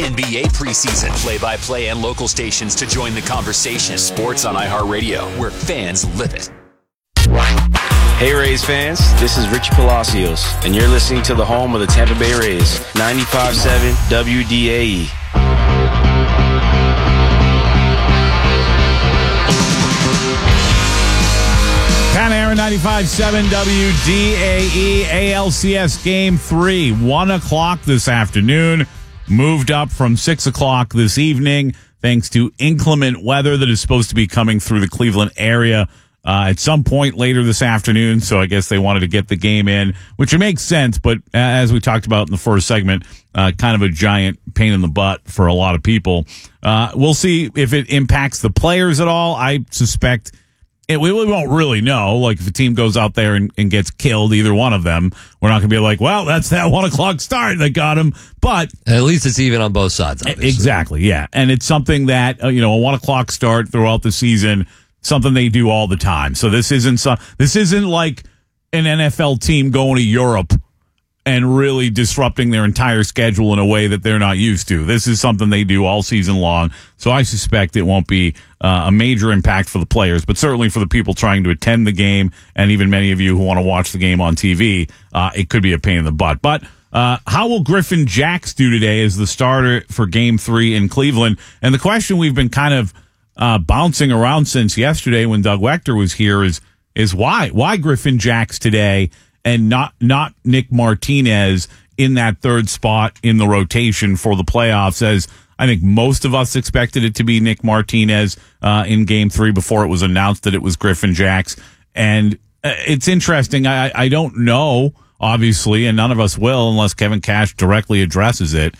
NBA preseason. Play-by-play and local stations to join the conversation. Sports on iHeartRadio, where fans live it. Hey Rays fans, this is Richie Palacios, and you're listening to the home of the Tampa Bay Rays, 95.7 WDAE. Pat Aaron, 95.7 WDAE, ALCS Game 3, 1 o'clock this afternoon, moved up from 6 o'clock this evening, thanks to inclement weather that is supposed to be coming through the Cleveland area at some point later this afternoon, so I guess they wanted to get the game in, which makes sense, but as we talked about in the first segment, kind of a giant pain in the butt for a lot of people. We'll see if it impacts the players at all. I suspect we won't really know. Like, if a team goes out there and gets killed, either one of them, we're not going to be like, well, that's that 1 o'clock start that got him. But at least it's even on both sides, obviously. Exactly, yeah. And it's something that, a 1 o'clock start throughout the season, something they do all the time. So this isn't like an NFL team going to Europe and really disrupting their entire schedule in a way that they're not used to. This is something they do all season long. So I suspect it won't be a major impact for the players, but certainly for the people trying to attend the game, and even many of you who want to watch the game on TV, it could be a pain in the butt. But how will Griffin Jax do today as the starter for Game 3 in Cleveland? And the question we've been kind of bouncing around since yesterday when Doug Wechter was here is why Griffin Jax today and not Nick Martinez in that third spot in the rotation for the playoffs, as I think most of us expected it to be Nick Martinez in Game 3 before it was announced that it was Griffin Jax. And it's interesting. I don't know, obviously, and none of us will unless Kevin Cash directly addresses it,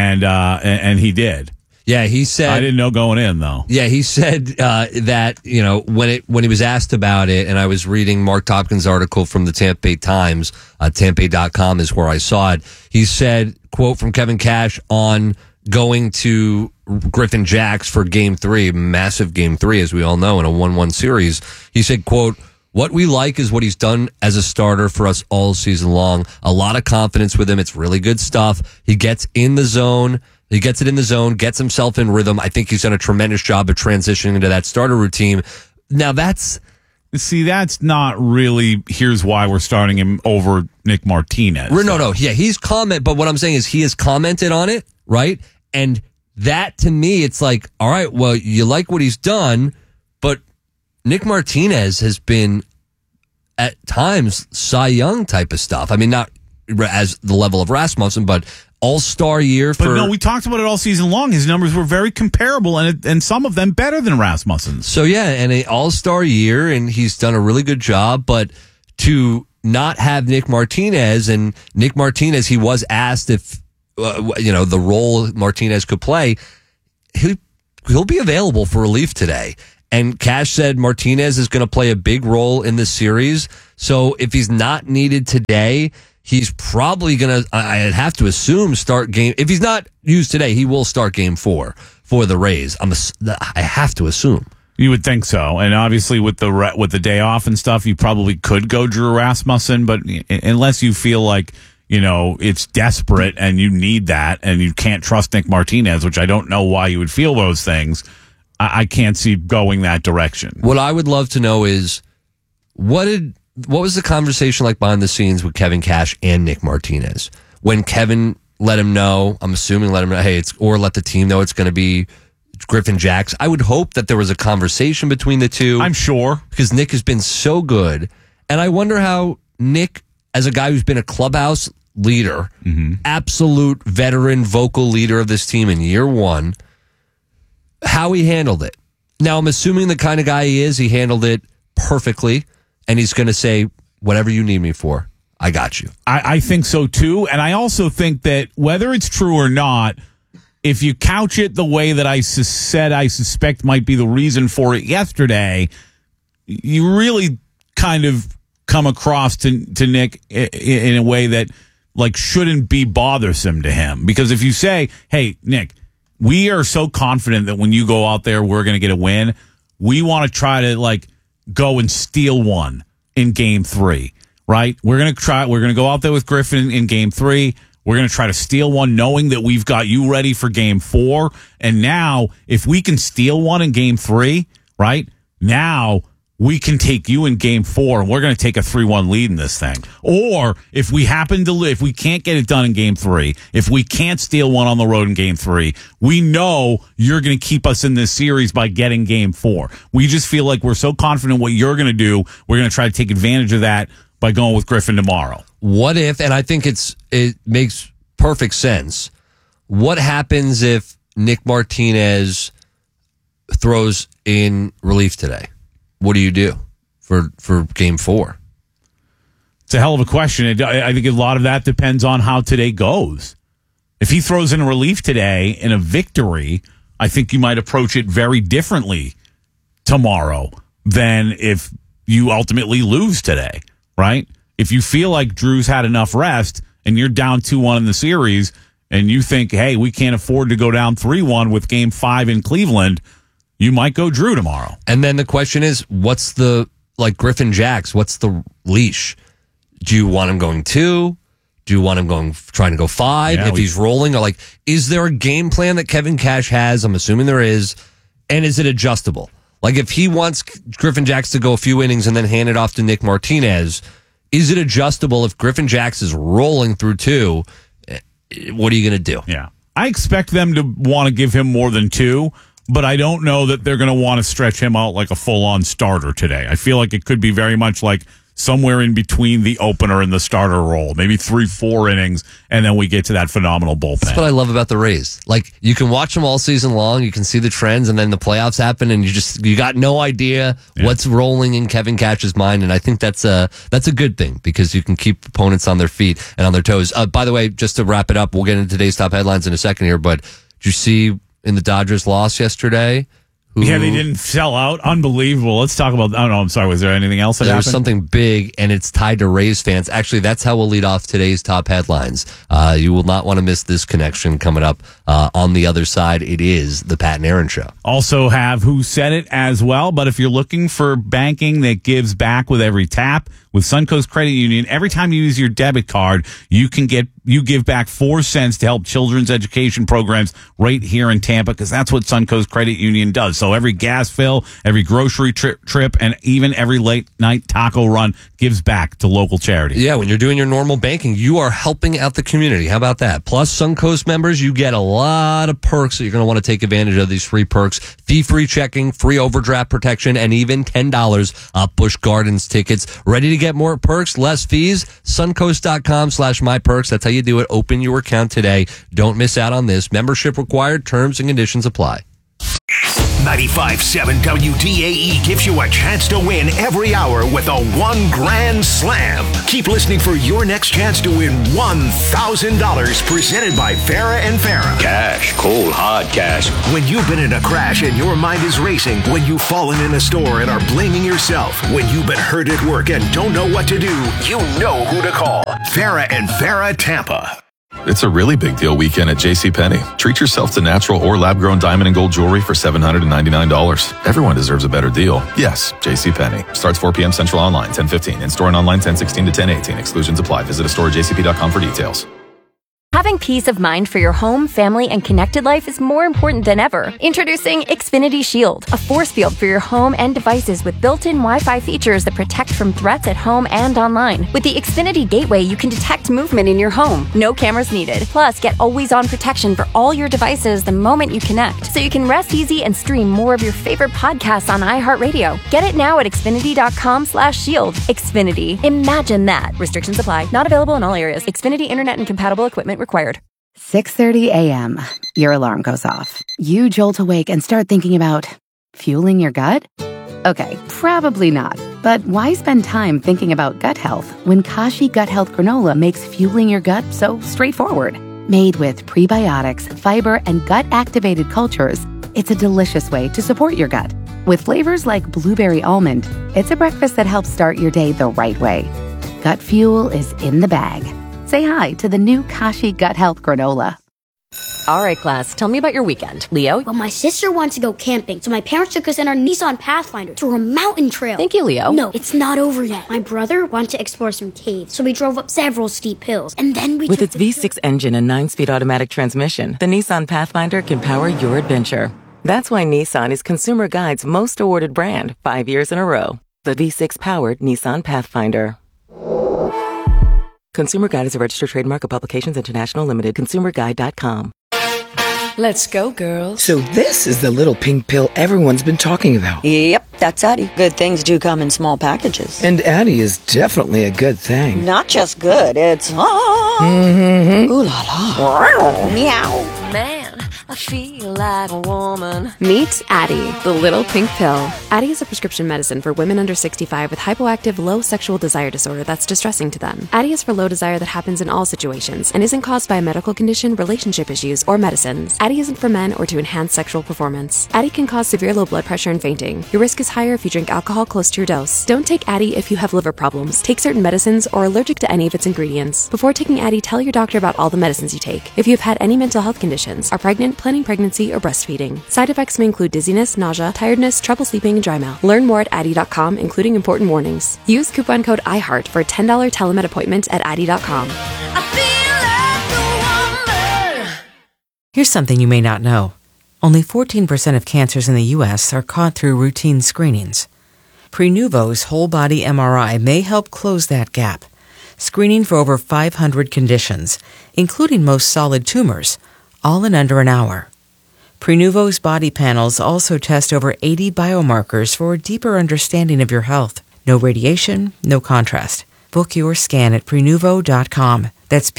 and he did. Yeah, he said. I didn't know going in, though. Yeah, he said that when he was asked about it, and I was reading Mark Topkins' article from the Tampa Bay Times, TampaBay.com is where I saw it. He said, quote from Kevin Cash on going to Griffin Jax for Game 3, massive Game 3, as we all know, in a 1-1 series. He said, quote, "What we like is what he's done as a starter for us all season long. A lot of confidence with him. It's really good stuff. He gets in the zone." He gets it in the zone, gets himself in rhythm. I think he's done a tremendous job of transitioning into that starter routine. Now that's not really, here's why we're starting him over Nick Martinez. No. Yeah, but what I'm saying is he has commented on it, right? And that, to me, it's like, all right, well, you like what he's done, but Nick Martinez has been, at times, Cy Young type of stuff. I mean, not as the level of Rasmussen, but all-star year for... But no, we talked about it all season long. His numbers were very comparable, and some of them better than Rasmussen's. So, yeah, and an all-star year, and he's done a really good job, but to not have Nick Martinez, and Nick Martinez, he was asked if, the role Martinez could play, he'll be available for relief today. And Cash said Martinez is going to play a big role in this series, so if he's not needed today... He's probably going to, I'd have to assume, start game. If he's not used today, he will start Game 4 for the Rays. I have to assume. You would think so. And obviously with the day off and stuff, you probably could go Drew Rasmussen, but unless you feel like, it's desperate and you need that and you can't trust Nick Martinez, which I don't know why you would feel those things, I can't see going that direction. What I would love to know is what was the conversation like behind the scenes with Kevin Cash and Nick Martinez? When Kevin let him know, hey, or let the team know it's going to be Griffin Jax. I would hope that there was a conversation between the two. I'm sure. Because Nick has been so good. And I wonder how Nick, as a guy who's been a clubhouse leader, absolute veteran vocal leader of this team in year one, how he handled it. Now, I'm assuming the kind of guy he is, he handled it perfectly. And he's going to say, whatever you need me for, I got you. I think so, too. And I also think that whether it's true or not, if you couch it the way that I said I suspect might be the reason for it yesterday, you really kind of come across to Nick in a way that shouldn't be bothersome to him. Because if you say, hey, Nick, we are so confident that when you go out there, we're going to get a win. We want to try to go and steal one in Game 3, right? We're going to go out there with Griffin in Game 3. We're going to try to steal one knowing that we've got you ready for game 4. And now, if we can steal one in game 3, right, now we can take you in game 4 and we're going to take a 3-1 lead in this thing. Or if we if we can't get it done in game 3, if we can't steal one on the road in game 3, we know you're going to keep us in this series by getting game 4. We just feel like we're so confident what you're going to do. We're going to try to take advantage of that by going with Griffin tomorrow. What if, and I think it makes perfect sense, what happens if Nick Martinez throws in relief today? What do you do for game 4? It's a hell of a question. I think a lot of that depends on how today goes. If he throws in relief today in a victory, I think you might approach it very differently tomorrow than if you ultimately lose today, right? If you feel like Drew's had enough rest and you're down 2-1 in the series and you think, hey, we can't afford to go down 3-1 with game 5 in Cleveland, you might go Drew tomorrow. And then the question is, what's the, like Griffin Jax, what's the leash? Do you want him going 2? Do you want him trying to go 5 if he's rolling? Or like, is there a game plan that Kevin Cash has? I'm assuming there is. And is it adjustable? Like if he wants Griffin Jax to go a few innings and then hand it off to Nick Martinez, is it adjustable if Griffin Jax is rolling through 2? What are you going to do? Yeah. I expect them to want to give him more than 2. But I don't know that they're going to want to stretch him out like a full-on starter today. I feel like it could be very much like somewhere in between the opener and the starter role, maybe 3-4 innings, and then we get to that phenomenal bullpen. That's what I love about the Rays. Like, you can watch them all season long, you can see the trends, and then the playoffs happen, and you got no idea what's rolling in Kevin Cash's mind, and I think that's a good thing, because you can keep opponents on their feet and on their toes. By the way, just to wrap it up, we'll get into today's top headlines in a second here, but did you see in the Dodgers loss yesterday? Yeah, they didn't sell out. Unbelievable. Let's talk about, I don't know, I'm sorry, was there anything else that happened? There was something big, and it's tied to Rays fans. Actually, that's how we'll lead off today's top headlines. You will not want to miss this connection coming up on the other side. It is the Pat and Aaron Show. Also have Who Said It as well, but if you're looking for banking that gives back with every tap, with Suncoast Credit Union, every time you use your debit card, you give back 4 cents to help children's education programs right here in Tampa, because that's what Suncoast Credit Union does. So every gas fill, every grocery trip, and even every late night taco run gives back to local charities. Yeah, when you're doing your normal banking, you are helping out the community. How about that? Plus, Suncoast members, you get a lot of perks that you're going to want to take advantage of. These free perks: fee-free checking, free overdraft protection, and even $10 off Busch Gardens tickets. Ready to get more perks, less fees? Suncoast.com/myperks. That's how you do it. Open your account today. Don't miss out on this. Membership required. Terms and conditions apply. 95.7 WDAE gives you a chance to win every hour with a $1 Grand Slam. Keep listening for your next chance to win $1,000 presented by Farah and Farah. Cash, cold, hard cash. When you've been in a crash and your mind is racing, when you've fallen in a store and are blaming yourself, when you've been hurt at work and don't know what to do, you know who to call. Farah and Farah Tampa. It's a really big deal weekend at JCPenney. Treat yourself to natural or lab-grown diamond and gold jewelry for $799. Everyone deserves a better deal. Yes, JCPenney. Starts 4 p.m. Central online, 10:15. In-store and online, 10:16 to 10:18. Exclusions apply. Visit a store at jcp.com for details. Having peace of mind for your home, family, and connected life is more important than ever. Introducing Xfinity Shield, a force field for your home and devices with built-in Wi-Fi features that protect from threats at home and online. With the Xfinity Gateway, you can detect movement in your home. No cameras needed. Plus, get always-on protection for all your devices the moment you connect, so you can rest easy and stream more of your favorite podcasts on iHeartRadio. Get it now at Xfinity.com/shield. Xfinity. Imagine that. Restrictions apply. Not available in all areas. Xfinity Internet and compatible equipment required. 6:30 a.m. Your alarm goes off. You jolt awake and start thinking about fueling your gut? Okay, probably not. But why spend time thinking about gut health when Kashi Gut Health Granola makes fueling your gut so straightforward? Made with prebiotics, fiber, and gut-activated cultures, it's a delicious way to support your gut. With flavors like blueberry almond, it's a breakfast that helps start your day the right way. Gut fuel is in the bag. Say hi to the new Kashi Gut Health Granola. All right, class, tell me about your weekend. Leo? Well, my sister wants to go camping, so my parents took us in our Nissan Pathfinder through a mountain trail. Thank you, Leo. No, it's not over yet. My brother wanted to explore some caves, so we drove up several steep hills, and then we... With its V6 engine and 9-speed automatic transmission, the Nissan Pathfinder can power your adventure. That's why Nissan is Consumer Guide's most awarded brand 5 years in a row. The V6-powered Nissan Pathfinder. Consumer Guide is a registered trademark of Publications International Limited. ConsumerGuide.com. Let's go, girls. So this is the little pink pill everyone's been talking about. Yep, that's Addie. Good things do come in small packages. And Addie is definitely a good thing. Not just good, it's... Mm-hmm. Ooh la la. Meow. Man, I feel like a woman. Meet Addie, the little pink pill. Addie is a prescription medicine for women under 65 with hypoactive low sexual desire disorder that's distressing to them. Addie is for low desire that happens in all situations and isn't caused by a medical condition, relationship issues, or medicines. Addie isn't for men or to enhance sexual performance. Addie can cause severe low blood pressure and fainting. Your risk is higher if you drink alcohol close to your dose. Don't take Addie if you have liver problems, take certain medicines, or are allergic to any of its ingredients. Before taking Addie, tell your doctor about all the medicines you take. If you've had any mental health conditions, are pregnant, planning pregnancy, or breastfeeding. Side effects may include dizziness, nausea, tiredness, trouble sleeping, and dry mouth. Learn more at Addie.com, including important warnings. Use coupon code IHEART for a $10 telemed appointment at Addie.com. Here's something you may not know. Only 14% of cancers in the U.S. are caught through routine screenings. Prenuvo's whole-body MRI may help close that gap, screening for over 500 conditions, including most solid tumors, all in under an hour. Prenuvo's body panels also test over 80 biomarkers for a deeper understanding of your health. No radiation, no contrast. Book your scan at Prenuvo.com. That's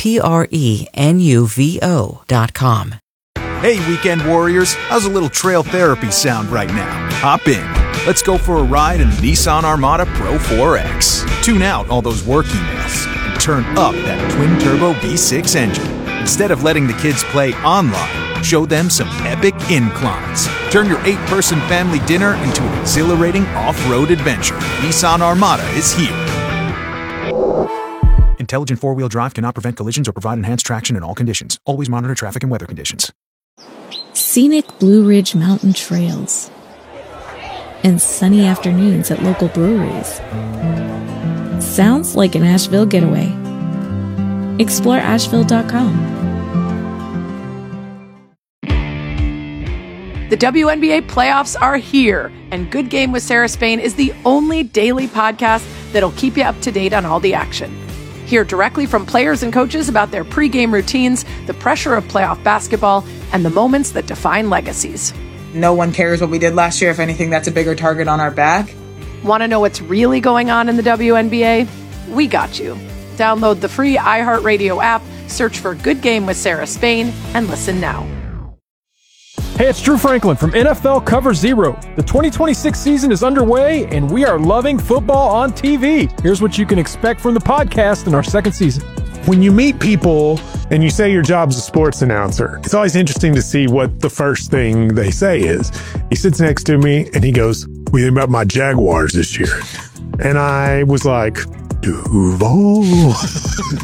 Prenuvo.com. Hey, weekend warriors, how's a little trail therapy sound right now? Hop in. Let's go for a ride in the Nissan Armada Pro 4X. Tune out all those work emails and turn up that twin-turbo V6 engine. Instead of letting the kids play online, show them some epic inclines. Turn your 8-person family dinner into an exhilarating off-road adventure. Nissan Armada is here. Intelligent four-wheel drive cannot prevent collisions or provide enhanced traction in all conditions. Always monitor traffic and weather conditions. Scenic Blue Ridge Mountain trails and sunny afternoons at local breweries. Sounds like an Asheville getaway. Explore Asheville.com. The WNBA playoffs are here, and Good Game with Sarah Spain is the only daily podcast that'll keep you up to date on all the action. Hear directly from players and coaches about their pregame routines, the pressure of playoff basketball, and the moments that define legacies. No one cares what we did last year. If anything, that's a bigger target on our back. Want to know what's really going on in the WNBA? We got you. Download the free iHeartRadio app, search for Good Game with Sarah Spain, and listen now. Hey, it's Drew Franklin from NFL Cover Zero. The 2026 season is underway, and we are loving football on TV. Here's what you can expect from the podcast in our second season. When you meet people and you say your job's a sports announcer, it's always interesting to see what the first thing they say is. He sits next to me and he goes, "What do you think about my Jaguars this year?" And I was like, Duval.